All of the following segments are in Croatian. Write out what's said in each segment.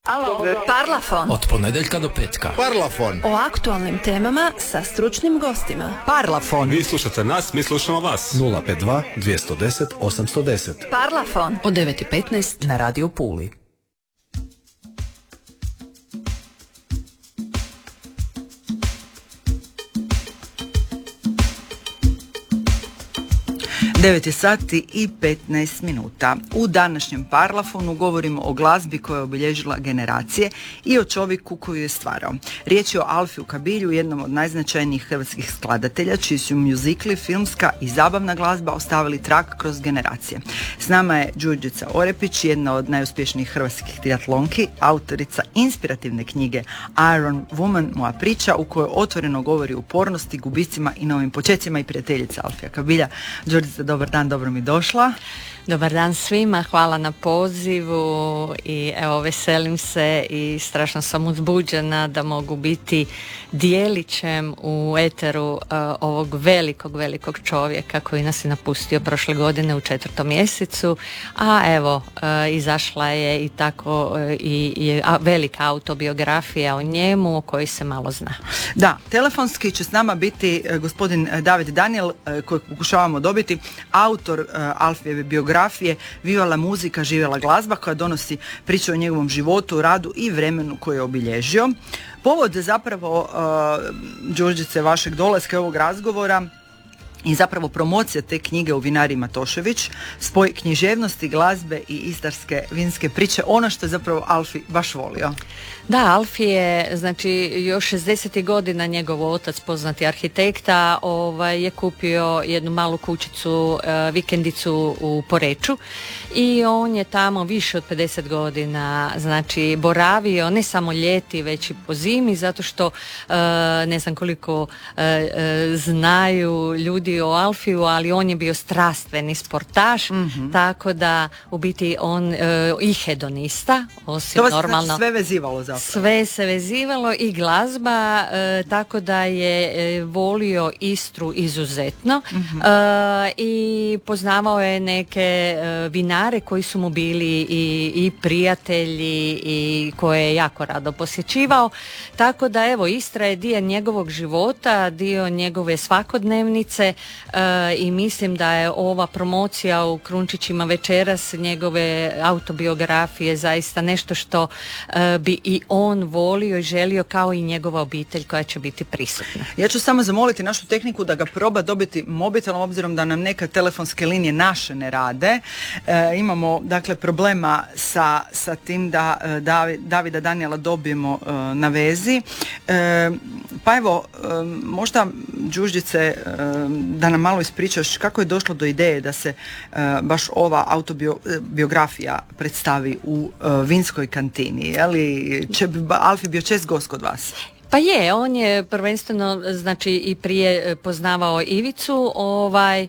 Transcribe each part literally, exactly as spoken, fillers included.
Alo, Parlafon. Od ponedjeljka do petka. Parlafon. O aktualnim temama sa stručnim gostima. Parlafon. Vi slušate nas, mi slušamo vas. nula pet dva dvjesto deset osamsto deset. Parlafon. Od devet i petnaest na Radio Puli. devet je sati i petnaest minuta. U današnjem Parlafonu govorimo o glazbi koja je obilježila generacije i o čovjeku koju je stvarao. Riječ je o Alfiju Kabilju, jednom od najznačajnijih hrvatskih skladatelja, čiji su mjuzikli, filmska i zabavna glazba ostavili trag kroz generacije. S nama je Đurđica Orepić, jedna od najuspješnijih hrvatskih triatlonki, autorica inspirativne knjige Iron Woman, moja priča, u kojoj otvoreno govori o upornosti, gubicima i novim počecima, i prijateljica Alfija Kabilja. Đurđica, dobar dan, dobro mi došla. Dobar dan svima, hvala na pozivu i evo veselim se i strašno sam uzbuđena da mogu biti dijelićem u eteru uh, ovog velikog, velikog čovjeka koji nas je napustio prošle godine u četvrtom mjesecu, a evo uh, izašla je i tako uh, i, i a, velika autobiografija o njemu o kojoj se malo zna. Da, telefonski će s nama biti uh, gospodin David Daniel, uh, kojeg pokušavamo dobiti, autor uh, Alfijeve biografije Vivala muzika, živjela glazba, koja donosi priču o njegovom životu, radu i vremenu koje je obilježio. Povod zapravo uh, Đurđice vašeg dolaska ovog razgovora i zapravo promocija te knjige u vinariji Matošević, spoj književnosti, glazbe i istarske vinske priče, ono što je zapravo Alfi baš volio. Da, Alfi je, znači, još šezdesetih godina njegov otac, poznati arhitekta, ovaj, je kupio jednu malu kućicu, e, vikendicu u Poreču i on je tamo više od pedeset godina, znači, boravio ne samo ljeti, već i po zimi, zato što e, ne znam koliko e, e, znaju ljudi o Alfiju, ali on je bio strastveni sportaš, mm-hmm. tako da u biti on e, i hedonista, osim to vas normalno. Znači sve vezivalo zapravo. Sve se vezivalo i glazba, e, tako da je e, volio Istru izuzetno, mm-hmm. e, i poznavao je neke e, vinare koji su mu bili i, i prijatelji i koje je jako rado posjećivao, tako da evo Istra je dio njegovog života, dio njegove svakodnevnice, e, i mislim da je ova promocija u Krunčićima večeras njegove autobiografije zaista nešto što e, bi i on volio i želio, kao i njegova obitelj koja će biti prisutna. Ja ću samo zamoliti našu tehniku da ga proba dobiti mobitelom, obzirom da nam neka telefonske linije naše ne rade. E, imamo dakle problema sa, sa tim da e, Davi, Davida Daniela dobijemo e, na vezi. E, pa evo, e, možda Đurđice e, da nam malo ispričaš kako je došlo do ideje da se e, baš ova autobiografija predstavi u e, vinskoj kantini, je li će bi Alfi bio čest gost kod vas? Pa je, on je prvenstveno, znači, i prije poznavao Ivicu, ovaj,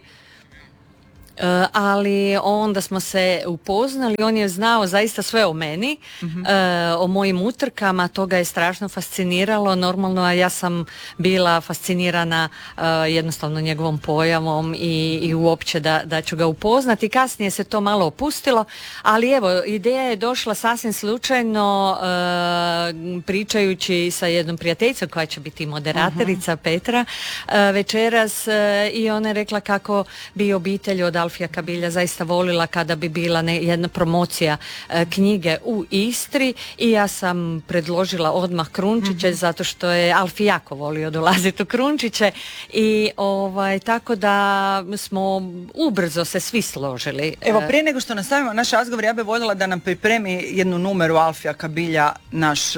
Uh, ali onda smo se upoznali, on je znao zaista sve o meni, mm-hmm. uh, o mojim utrkama, to ga je strašno fasciniralo, normalno, a ja sam bila fascinirana uh, jednostavno njegovom pojavom i, i uopće da, da ću ga upoznati. Kasnije se to malo opustilo, ali evo, ideja je došla sasvim slučajno, uh, pričajući sa jednom prijateljicom koja će biti moderatorica, mm-hmm. Petra, uh, večeras, uh, i ona je rekla kako bi obitelj od Alfija Kabilja zaista volila kada bi bila ne, jedna promocija e, knjige u Istri, i ja sam predložila odmah Krunčiće, mm-hmm. zato što je Alfi jako volio dolaziti u Krunčiće, i ovaj, tako da smo ubrzo se svi složili. Evo, prije nego što nastavimo naš razgovor, ja bih voljela da nam pripremi jednu numeru Alfija Kabilja, naš e,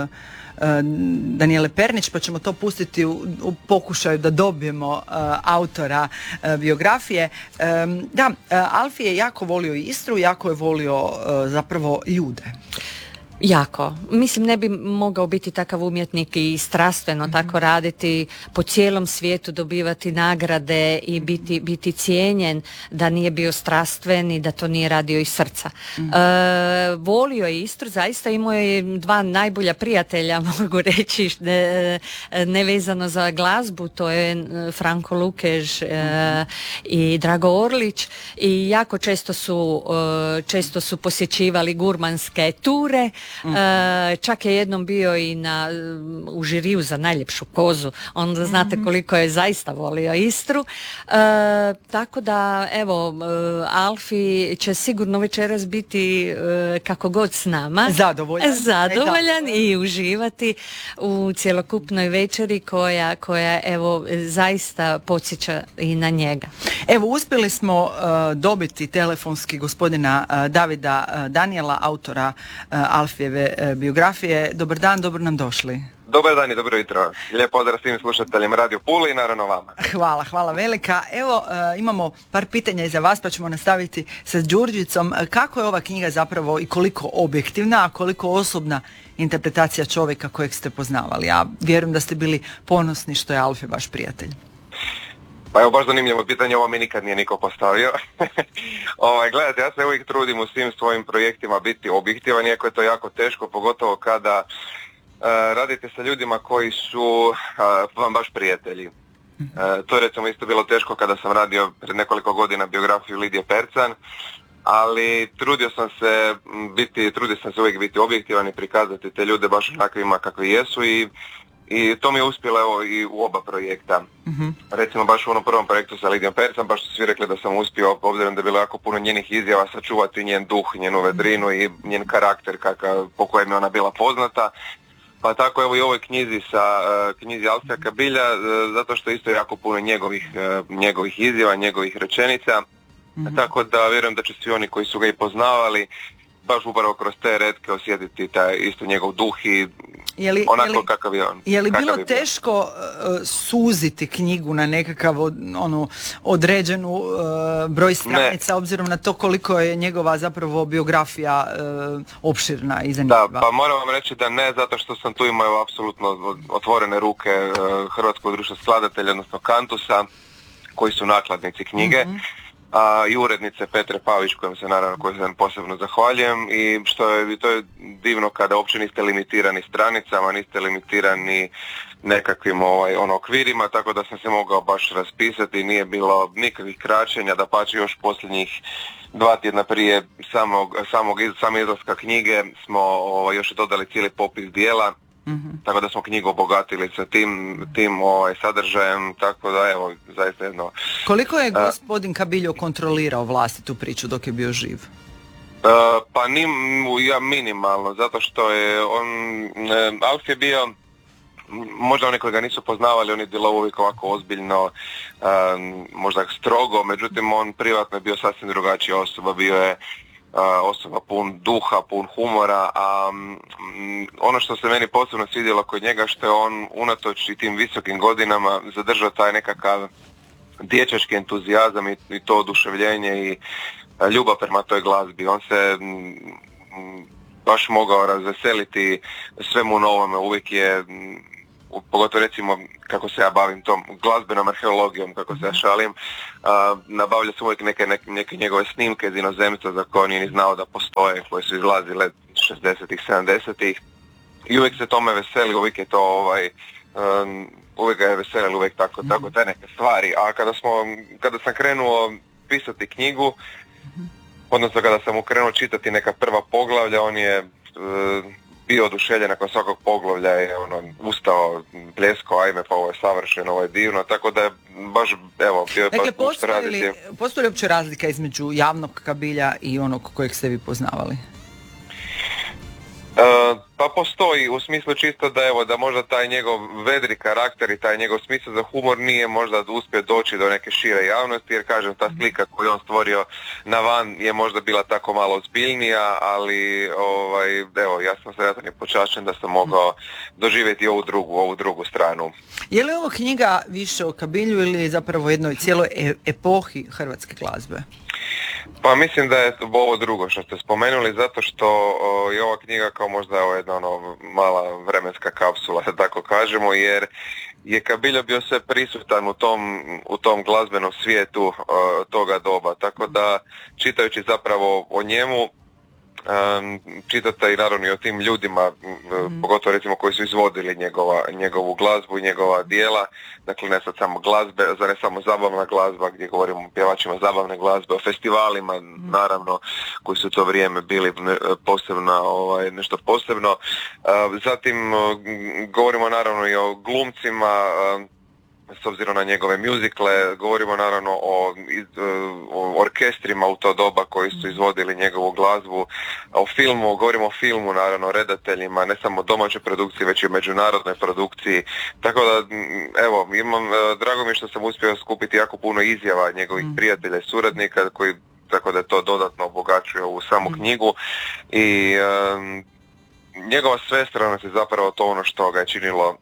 Danijele Pernić, pa ćemo to pustiti u, u pokušaju da dobijemo uh, autora uh, biografije. Um, da, uh, Alfi je jako volio Istru, jako je volio uh, zapravo ljude. Jako. Mislim, ne bi mogao biti takav umjetnik i strastveno mm-hmm. tako raditi, po cijelom svijetu dobivati nagrade i biti, biti cijenjen, da nije bio strastven i da to nije radio iz srca. Mm-hmm. E, volio je Istru, zaista imao je dva najbolja prijatelja, mogu reći, ne, nevezano za glazbu, to je Franko Lukež mm-hmm. e, i Drago Orlić, i jako često su, često su posjećivali gurmanske ture. E, čak je jednom bio i na, u žiriju za najljepšu kozu, onda znate koliko je zaista volio Istru. E, tako da, evo, e, Alfi će sigurno večeras biti e, kako god s nama. Zadovoljan. Zadovoljan i uživati u cjelokupnoj večeri koja, koja evo, zaista podsjeća i na njega. Evo, uspjeli smo uh, dobiti telefonski gospodina uh, Davida uh, Danijela, autora uh, Alfijeve uh, biografije. Dobar dan, dobro nam došli. Dobar dan i dobro jutro. Lijep pozdrav svim slušateljima Radio Puli i naravno vama. Hvala, hvala velika. Evo, uh, imamo par pitanja i za vas, pa ćemo nastaviti sa Đurđicom. Kako je ova knjiga zapravo i koliko objektivna, a koliko osobna interpretacija čovjeka kojeg ste poznavali? Ja vjerujem da ste bili ponosni što je Alfi vaš prijatelj. Pa evo, baš zanimljivo pitanje, ovo mi nikad nije niko postavio. ovaj, gledajte, ja se uvijek trudim u svim svojim projektima biti objektivan, iako je to jako teško, pogotovo kada uh, radite sa ljudima koji su uh, vam baš prijatelji. Uh, to je recimo isto bilo teško kada sam radio pred nekoliko godina biografiju Lidije Percan, ali trudio sam se biti, trudio sam se uvijek biti objektivan i prikazati te ljude baš onakvima kakvi jesu i I to mi je uspjelo evo i u oba projekta. Mm-hmm. Recimo baš u onom prvom projektu sa Lidijom Percan, baš su svi rekli da sam uspio, obzirom da je bilo jako puno njenih izjava, sačuvati njen duh, njenu vedrinu i njen karakter kakav, po kojem je ona bila poznata. Pa tako evo i u ovoj knjizi sa uh, knjizi Alfija Kabilja, uh, zato što isto jako puno njegovih, uh, njegovih izjava, njegovih rečenica. Mm-hmm. Tako da vjerujem da će svi oni koji su ga i poznavali baš upravo kroz te retke osjetiti taj isto njegov duh i je li, onako je li, kakav je on. Je li bilo je teško uh, suziti knjigu na nekakav od, onu određenu uh, broj stranica, ne. obzirom na to koliko je njegova zapravo biografija uh, opširna i zanimljiva? Da, pa moram vam reći da ne, zato što sam tu imao apsolutno otvorene ruke uh, Hrvatskog društva skladatelja, odnosno Kantusa, koji su nakladnici knjige. Mm-hmm. A, i urednice Petre Pavić, kojom se naravno kojom se posebno zahvaljujem, i što je, to je divno kada uopće niste limitirani stranicama, niste limitirani nekakvim ovaj, ono, okvirima, tako da sam se mogao baš raspisati, nije bilo nikakvih kraćenja, dapače još posljednjih dva tjedna prije samog, samog iz, same izlaska knjige smo ovaj, još dodali cijeli popis dijela. Mm-hmm. Tako da smo knjigu obogatili sa tim, tim ovaj, sadržajem, tako da evo, zaista jedno... Koliko je gospodin Kabiljo kontrolirao vlastitu priču dok je bio živ? Uh, pa nim, ja minimalno, zato što je on, uh, Alf je bio, možda oni koji ga nisu poznavali, on je bilo uvijek ovako ozbiljno, uh, možda strogo, međutim on privatno je bio sasvim drugačija osoba, bio je Uh, osoba pun duha, pun humora, a um, ono što se meni posebno svidjelo kod njega što je on unatoč i tim visokim godinama zadržao taj nekakav dječački entuzijazam i, i to oduševljenje i uh, ljubav prema toj glazbi. On se um, baš mogao razveseliti svemu novome, uvijek je um, pogotovo recimo kako se ja bavim tom glazbenom arheologijom, kako se ja šalim, uh, nabavlja se uvijek neke, neke, neke njegove snimke iz inozemstva za koje nije ni znao da postoje, koje su izlazile šezdesetih, sedamdesetih i uvijek se tome veseli, uvijek je to ovaj, um, uvijek ga je veselilo, uvijek tako, mm-hmm. tako te neke stvari. A kada, smo, kada sam krenuo pisati knjigu, mm-hmm. odnosno kada sam mu krenuo čitati neka prva poglavlja, on je uh, bio oduševljen nakon svakog poglavlja, je ono, ustao, pljeskao, ajme, pa ovo je savršeno, ovo je divno, tako da je baš, evo, bio je dakle, baš nešto raditi. Postoji li uopće razlika između javnog Kabilja i onog kojeg ste vi poznavali? Uh, pa postoji, u smislu čisto da evo da možda taj njegov vedri karakter i taj njegov smisao za humor nije možda uspio doći do neke šire javnosti, jer kažem ta slika koju on stvorio na van je možda bila tako malo ozbiljnija, ali ovaj, evo ja sam sretan i počašćen da sam mogao doživjeti ovu drugu, ovu drugu stranu. Je li ovo knjiga više o Kabilju ili zapravo jednoj cijeloj e- epohi hrvatske glazbe? Pa mislim da je ovo drugo što ste spomenuli, zato što o, je ova knjiga kao možda ovo jedna ono, mala vremenska kapsula, da tako kažemo, jer je Kabiljo bio sve prisutan u tom, u tom glazbenom svijetu o, toga doba, tako da čitajući zapravo o njemu Um, čitate i naravno i o tim ljudima, mm. pogotovo recimo koji su izvodili njegova, njegovu glazbu i njegova dijela, dakle ne sad samo glazbe, za ne samo zabavna glazba gdje govorimo o pjevačima zabavne glazbe, o festivalima mm. naravno koji su u to vrijeme bili posebno, ovaj, nešto posebno. Uh, zatim uh, govorimo naravno i o glumcima, uh, s obzirom na njegove mjuzikle, govorimo naravno o, o orkestrima u to doba koji su izvodili njegovu glazbu, o filmu, govorimo o filmu, naravno o redateljima, ne samo domaćoj produkciji, već i o međunarodnoj produkciji. Tako da, evo, imam, drago mi je što sam uspio skupiti jako puno izjava njegovih mm. prijatelja i suradnika, koji, tako da je to dodatno obogaćuje ovu samu mm. knjigu. I um, njegova svestranost je zapravo to ono što ga je činilo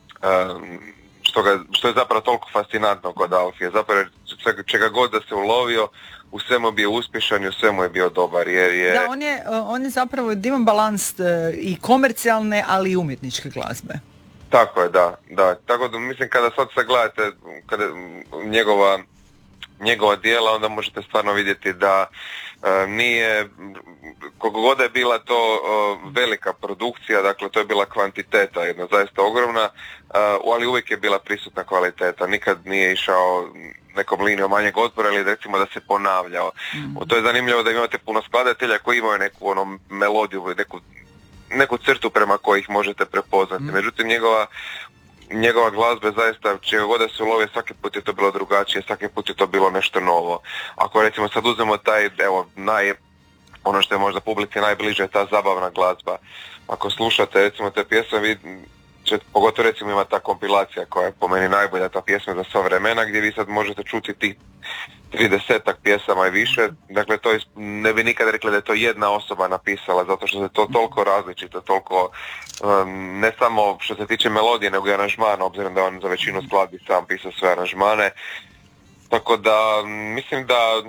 um, Što, ga, što je zapravo toliko fascinantno kod Alfija, zapravo čega god da se ulovio, u svemu je bio uspješan i u svemu je bio dobar. Jer je... Da, on je, on je zapravo divan balans i komercijalne, ali i umjetničke glazbe. Tako je, da, da. Tako da, mislim, kada sad sagledate kada njegova, njegova djela, onda možete stvarno vidjeti da uh, nije, koliko god je bila to uh, velika produkcija, dakle to je bila kvantiteta jedna zaista ogromna, uh, ali uvijek je bila prisutna kvaliteta, nikad nije išao nekom linijom manjeg otpora ili recimo da se ponavljao. Mm. To je zanimljivo da imate puno skladatelja koji imaju neku ono, melodiju, neku, neku crtu prema kojih ih možete prepoznati. Mm. Međutim, njegova njegova glazba je zaista, čega god da se ulovio, svaki put je to bilo drugačije, svaki put je to bilo nešto novo. Ako recimo sad uzmemo taj, evo, naj, ono što je možda publici najbliže, ta zabavna glazba. Ako slušate recimo te pjesme, vi će, pogotovo recimo ima ta kompilacija koja je po meni najbolja, ta pjesma za sva vremena, gdje vi sad možete čuti tih tridesetak pjesama i više, dakle to je, ne bi nikada rekli da je to jedna osoba napisala, zato što je to toliko različito, toliko um, ne samo što se tiče melodije, nego i aranžmana, obzirom da on za većinu skladbi sam pisao sve aranžmane, tako da mislim da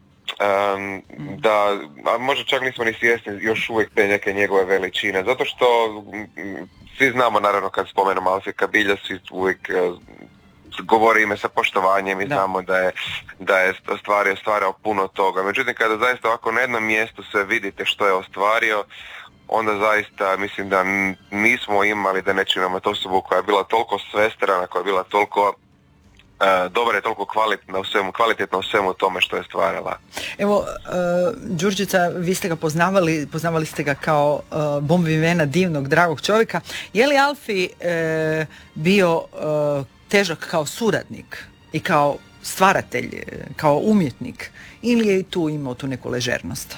Um, da, a možda čak nismo ni svjesni još uvijek te neke njegove veličine, zato što m, svi znamo naravno kad spomenemo Alfija Kabilja, svi uvijek uh, govore ime sa poštovanjem i da. Znamo da je, da je ostvario, ostvario puno toga. Međutim, kada zaista ovako na jednom mjestu sve vidite što je ostvario, onda zaista mislim da nismo imali, da nećemo imati osobu koja je bila toliko svestrana, koja je bila toliko Uh, dobra je toliko kvalitetna u svemu, kvalitetna u svemu tome što je stvarala. Evo, uh, Đurđica, vi ste ga poznavali, poznavali ste ga kao uh, bon vivena, divnog, dragog čovjeka. Je li Alfi uh, bio uh, težak kao suradnik i kao stvaratelj, kao umjetnik, ili je i tu imao tu neku ležernost?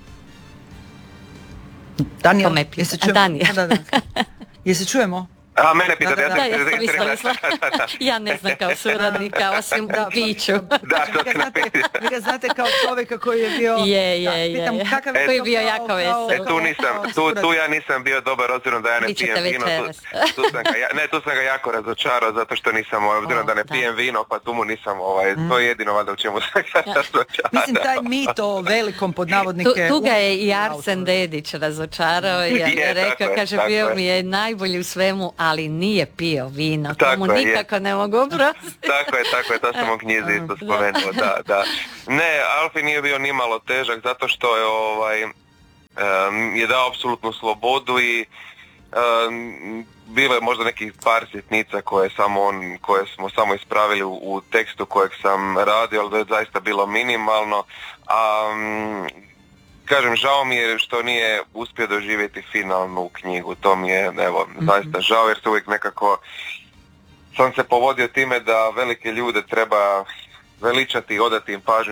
Daniel, je se čujemo? Daniel. Da, da, da. Je se čujemo? A, mene pitate, da, da, da. ja, Da, ja sam mislila, ja ne znam kao suradnika, osim u piću. Da, to vi, ga znate, vi ga znate kao čovjeka koji je bio... Je, je, da, je. pitam, je. kakav Koji je bio jako vesel. E, tu, nisam, tu, tu ja nisam bio dobar, obzirom da ja ne pijem vino. Tu, tu sam ga, ja, ne, tu sam ga jako razočarao, zato što nisam, obzirom oh, da ne da. pijem vino, pa tu mu nisam, ovaj, mm. to je jedino valjda u čemu sam ga razočarao. Mislim, taj mit o velikom pod navodnike... Tu, tu ga je i Arsen Dedić razočarao, jer je, je rekao, kaže, bio mi je najbolji u svemu, ali nije pio vino, to mu nikako je. ne mogu oprostiti. Tako je, tako je, to sam u knjizi isto spomenuo, da, da. Ne, Alfi nije bio ni malo težak, zato što je ovaj, um, je dao apsolutnu slobodu i um, bilo je možda nekih par sitnica koje, samo on, koje smo samo ispravili u, u tekstu kojeg sam radio, ali da je zaista bilo minimalno. A, um, kažem, žao mi je što nije uspio doživjeti finalnu knjigu, to mi je, evo, mm-hmm. zaista žao, jer se uvijek nekako sam se povodio time da velike ljude treba veličati i odati im pažnju